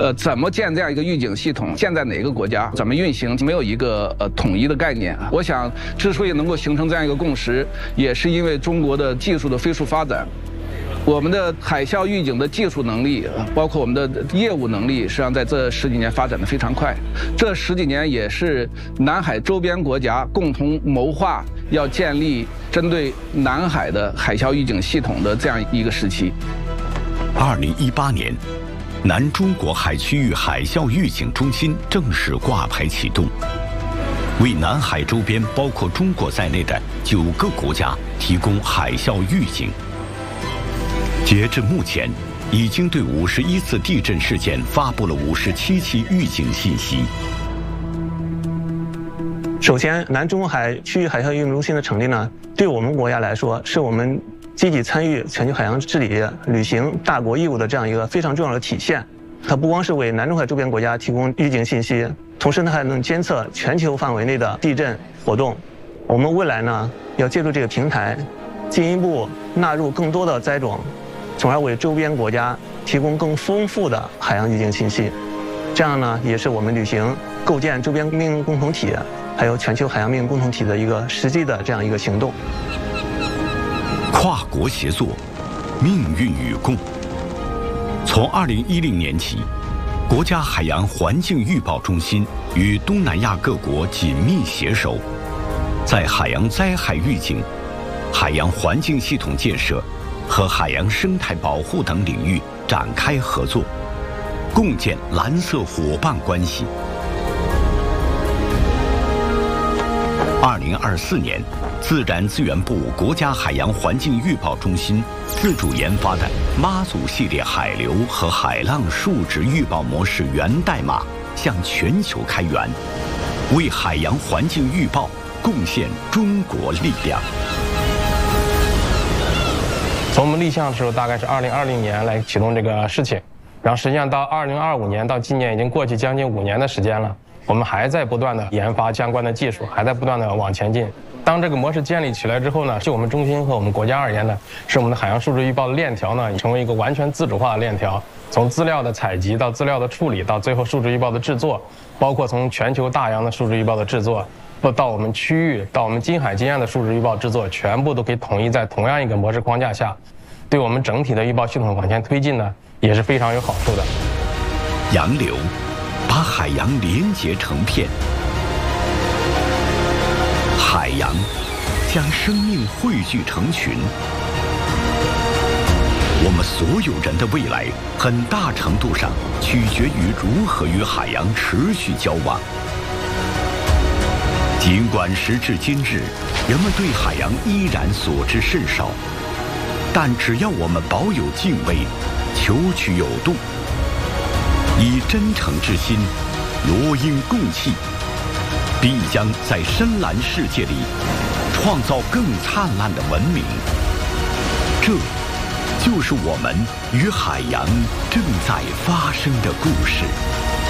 怎么建这样一个预警系统，建在哪个国家，怎么运行，没有一个统一的概念。我想，之所以能够形成这样一个共识，也是因为中国的技术的飞速发展。我们的海啸预警的技术能力，包括我们的业务能力，实际上在这10几年发展得非常快。这10几年也是南海周边国家共同谋划要建立针对南海的海啸预警系统的这样一个时期。 2018年，南中国海区域海啸预警中心正式挂牌启动，为南海周边包括中国在内的9个国家提供海啸预警。截至目前，已经对51次地震事件发布了57期预警信息。 首先，南中国海区域海啸预警中心的成立呢，对我们国家来说，是我们积极参与全球海洋治理、履行大国义务的这样一个非常重要的体现。它不光是为南中海周边国家提供预警信息，同时呢还能监测全球范围内的地震活动。我们未来呢，要借助这个平台，进一步纳入更多的灾种，从而为周边国家提供更丰富的海洋预警信息。这样呢，也是我们履行构建周边命运共同体，还有全球海洋命运共同体的一个实际的这样一个行动。 跨国协作，命运与共。从2010年起，国家海洋环境预报中心与东南亚各国紧密携手，在海洋灾害预警、海洋环境系统建设和海洋生态保护等领域展开合作，共建蓝色伙伴关系。2024年，自然资源部国家海洋环境预报中心自主研发的妈祖系列海流和海浪数值预报模式源代码向全球开源，为海洋环境预报贡献中国力量。 从我们立项的时候，大概是2020年来启动这个事情，然后实际上到2025年到今年已经过去将近5年的时间了，我们还在不断的研发相关的技术，还在不断的往前进。当这个模式建立起来之后呢，就我们中心和我们国家而言呢，是我们的海洋数值预报的链条呢，成为一个完全自主化的链条。从资料的采集到资料的处理，到最后数值预报的制作，包括从全球大洋的数值预报的制作，到我们区域，到我们近海近岸的数值预报制作，全部都可以统一在同样一个模式框架下，对我们整体的预报系统往前推进呢，也是非常有好处的。 洋流把海洋连结成片，海洋将生命汇聚成群。我们所有人的未来，很大程度上取决于如何与海洋持续交往。尽管时至今日，人们对海洋依然所知甚少，但只要我们保有敬畏，求取有度，以真诚之心，罗音共气，必将在深蓝世界里创造更灿烂的文明。这就是我们与海洋正在发生的故事。